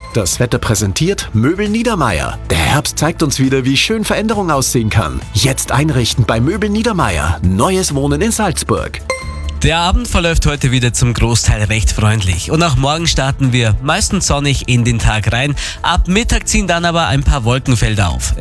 Das Wetter präsentiert Möbel Niedermeier. Der Herbst zeigt uns wieder, wie schön Veränderung aussehen kann. Jetzt einrichten bei Möbel Niedermeier. Neues Wohnen in Salzburg. Der Abend verläuft heute wieder zum Großteil recht freundlich und auch morgen starten wir meistens sonnig in den Tag rein. Ab Mittag ziehen dann aber ein paar Wolkenfelder auf.